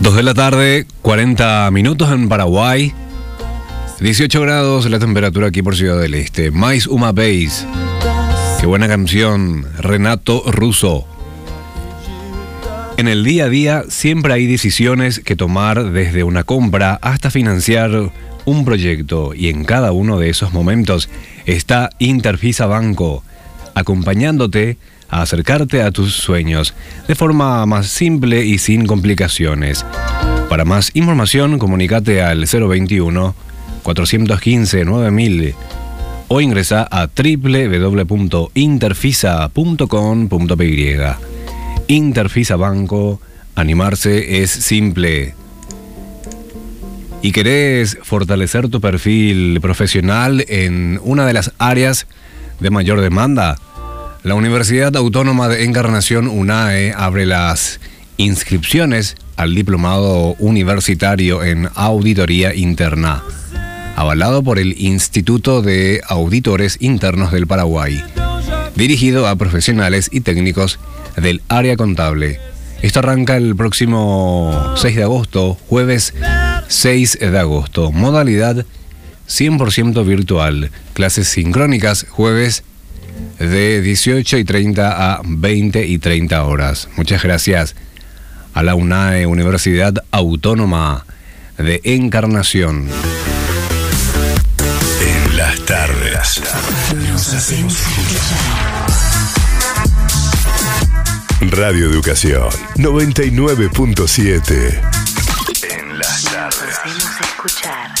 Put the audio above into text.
2 de la tarde, 40 minutos en Paraguay. 18 grados la temperatura aquí por Ciudad del Este. Mais Uma Vez. Qué buena canción. Renato Russo. En el día a día siempre hay decisiones que tomar, desde una compra hasta financiar un proyecto, y en cada uno de esos momentos está Interfisa Banco, acompañándote a acercarte a tus sueños de forma más simple y sin complicaciones. Para más información, comunícate al 021 415 9000 o ingresa a www.interfisa.com.py. Interfisa Banco, animarse es simple. ¿Y querés fortalecer tu perfil profesional en una de las áreas de mayor demanda? La Universidad Autónoma de Encarnación, UNAE, abre las inscripciones al diplomado universitario en auditoría interna, avalado por el Instituto de Auditores Internos del Paraguay, dirigido a profesionales y técnicos del área contable. Esto arranca el próximo 6 de agosto, jueves 6 de agosto. Modalidad 100% virtual. Clases sincrónicas, jueves de 18:30 a 20:30 horas. Muchas gracias a la UNAE, Universidad Autónoma de Encarnación. En las tardes nos hacemos escuchar. Radio Educación 99.7. En las tardes. Nos hacemos escuchar.